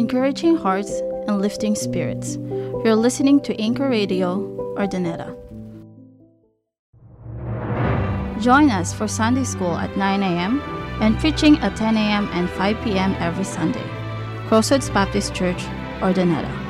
encouraging hearts and lifting spirits. You're listening to Anchor Radio, Urdaneta. Join us for Sunday School at 9 a.m. and preaching at 10 a.m. and 5 p.m. every Sunday. Crossroads Baptist Church, Urdaneta.